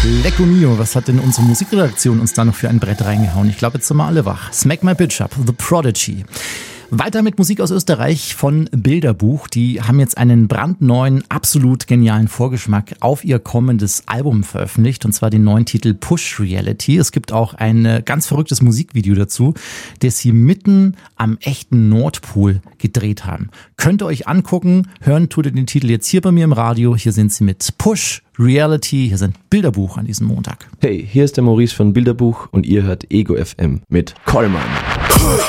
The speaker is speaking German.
Lecco mio, was hat denn unsere Musikredaktion uns da noch für ein Brett reingehauen? Ich glaube, jetzt sind wir alle wach. Smack My Bitch Up, The Prodigy. Weiter mit Musik aus Österreich von Bilderbuch. Die haben jetzt einen brandneuen, absolut genialen Vorgeschmack auf ihr kommendes Album veröffentlicht, und zwar den neuen Titel Push Reality. Es gibt auch ein ganz verrücktes Musikvideo dazu, das sie mitten am echten Nordpol gedreht haben. Könnt ihr euch angucken, hören tut ihr den Titel jetzt hier bei mir im Radio. Hier sind sie mit Push Reality. Hier sind Bilderbuch an diesem Montag. Hey, hier ist der Maurice von Bilderbuch und ihr hört Ego FM mit Kollmann.